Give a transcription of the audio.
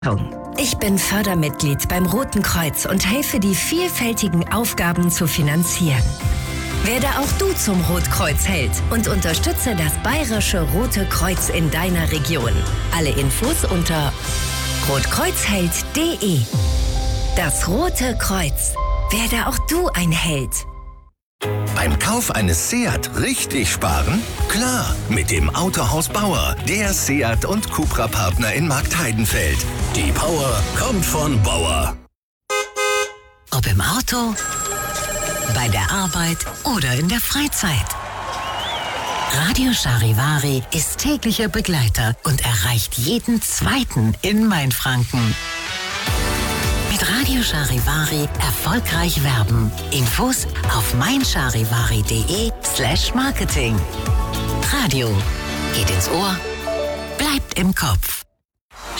Ich bin Fördermitglied beim Roten Kreuz und helfe, die vielfältigen Aufgaben zu finanzieren. Werde auch du zum Rotkreuz-Held und unterstütze das Bayerische Rote Kreuz in deiner Region. Alle Infos unter rotkreuzheld.de. Das Rote Kreuz. Werde auch du ein Held. Beim Kauf eines Seat richtig sparen? Klar, mit dem Autohaus Bauer, der Seat und Cupra-Partner in Marktheidenfeld. Die Power kommt von Bauer. Ob im Auto, bei der Arbeit oder in der Freizeit. Radio Charivari ist täglicher Begleiter und erreicht jeden Zweiten in Mainfranken. Mit Radio Charivari erfolgreich werben. Infos auf meincharivari.de/marketing. Radio geht ins Ohr, bleibt im Kopf.